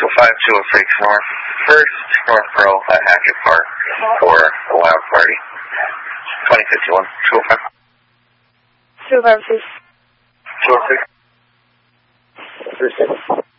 205-206 North, First North Pearl at Hackett Park for a wild party. 2051, 205. 205, 206. 36.